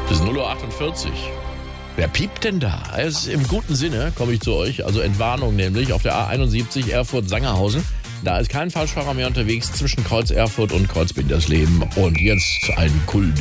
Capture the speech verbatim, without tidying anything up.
Es ist null Uhr achtundvierzig. Wer piept denn da? Es ist im guten Sinne, komme ich zu euch. Also Entwarnung nämlich auf der A einundsiebzig Erfurt-Sangerhausen. Da ist kein Falschfahrer mehr unterwegs zwischen Kreuz Erfurt und Kreuz Bindersleben. Und jetzt ein Kult.